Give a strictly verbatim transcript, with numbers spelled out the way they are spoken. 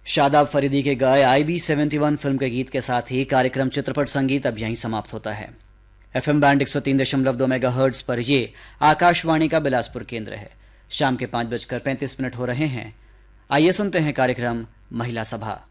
शादाब फरीदी के गाए आई B seventy one film के गीत के साथ ही कार्यक्रम चित्रपट संगीत अब यहीं समाप्त होता है। एफएम बैंड एक सौ तीन दशमलव दो मेगाहर्ट्ज पर ये आकाशवाणी का बिलासपुर केंद्र है। शाम के पांच बजकर पैंतीस मिनट हो रहे हैं। आइए सुनते हैं कार्यक्रम महिला सभा।